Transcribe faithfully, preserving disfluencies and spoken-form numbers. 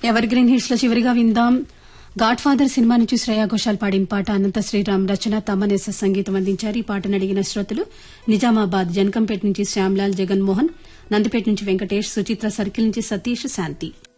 Ever green hits లో చివరిగా విందాం గాడ్ ఫాదర్ సినిమా నుంచి శ్రేయా ఘోషాల్ పాడిన పాట. అనంత శ్రీరామ్ రచన, తమ్మనేస సంగీతం అందించారు. ఈ పాటను అడిగిన శ్రోతలు నిజామాబాద్ జనకంపేట నుంచి శ్యామ్లాల్, జగన్మోహన్, నందిపేట నుంచి వెంకటేష్, సుచిత్ర సర్కిల్ నుంచి సతీష్, శాంతి.